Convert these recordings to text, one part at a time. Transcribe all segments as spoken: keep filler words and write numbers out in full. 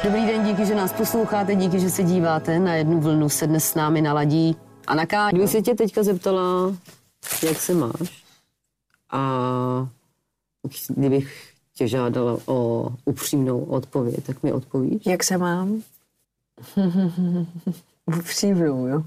Dobrý den, díky, že nás posloucháte, díky, že se díváte. Na jednu vlnu se dnes s námi naladí Anna K. Kdybych se tě teďka zeptala, jak se máš, a kdybych tě žádala o upřímnou odpověď, tak mi odpovíš? Jak se mám? Upřímnou, jo?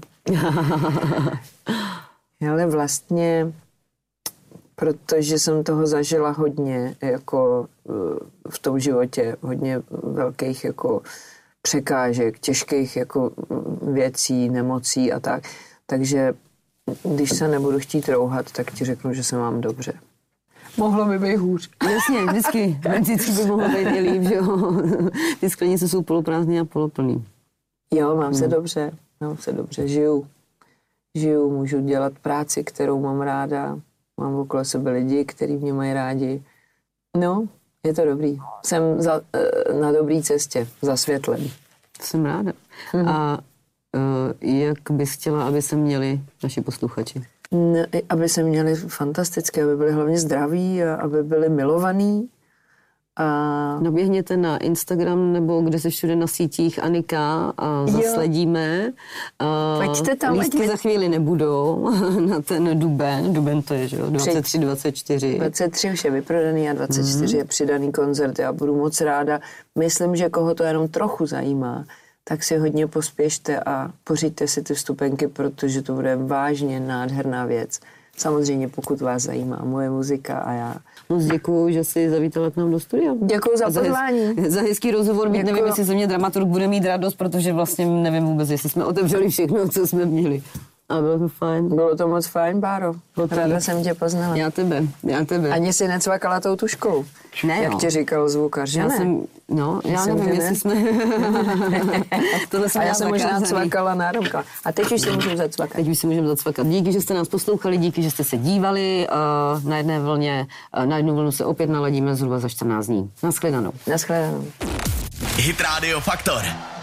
Ale vlastně, protože jsem toho zažila hodně, jako v tom životě, hodně velkých jako překážek, těžkých jako věcí, nemocí a tak. Takže když se nebudu chtít rouhat, tak ti řeknu, že se mám dobře. Mohlo by být hůř. Jasně, vždycky. Vždycky by mohlo být i líp, že jo. Ty sklenice jsou poloprázdné a poloplný. Jo, mám hmm. se dobře. Mám se dobře, žiju. Žiju, můžu dělat práci, kterou mám ráda. Mám okolo sebe lidi, kteří mě mají rádi. No, je to dobrý. Jsem za, na dobré cestě, za světlem. Jsem ráda. Hmm. A uh, jak bys chtěla, aby se měli naši posluchači? Ne, aby se měli fantastické, aby byli hlavně zdraví a aby byli milovaní. A... Naběhněte na Instagram nebo kde se všude na sítích Anika a zasledíme. Pojďte tam. Lístky ať... za chvíli nebudou na ten duben. Duben to je, že jo? dvacet tři, dvacet čtyři. dvacet tři už je vyprodaný a dvacet čtyři mm. je přidaný koncert. Já budu moc ráda. Myslím, že koho to jenom trochu zajímá, tak si hodně pospěšte a pořiďte si ty vstupenky, protože to bude vážně nádherná věc. Samozřejmě, pokud vás zajímá moje muzika a já. Moc děkuju, že jsi zavítala k nám do studia. Děkuju za pozvání. Za, za hezký rozhovor. Děkuju. Nevím, jestli ze mě dramaturg bude mít radost, protože vlastně nevím vůbec, jestli jsme otevřeli všechno, co jsme měli. A bylo to fajn. Bylo to moc fajn, Báro. Ráda jsem tě poznala. Já tebe, já tebe. Ani si necvakala tou tuškou. Ne, jak no. ti říkal zvukař, že já ne? Jsem, no, já jsem nevím, jestli jsme... Tohle jsem a já jsem možná cvakala náramka. A teď už si můžeme zacvakat. Teď už si můžeme zacvakat. Díky, že jste nás poslouchali, díky, že jste se dívali. Uh, na jedné vlně, uh, na jednu vlnu se opět naladíme zhruba za čtrnáct dní. Naschledanou. Naschledanou. Hit Radio Faktor.